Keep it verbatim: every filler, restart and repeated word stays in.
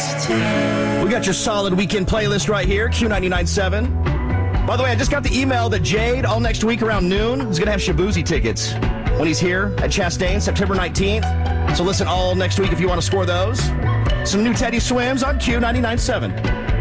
We got your solid weekend playlist right here, Q ninety-nine point seven. By the way, I just got the email that Jade, all next week around noon, is going to have Shabuzi tickets when he's here at Chastain, September nineteenth. So listen all next week if you want to score those. Some new Teddy Swims on Q ninety-nine point seven.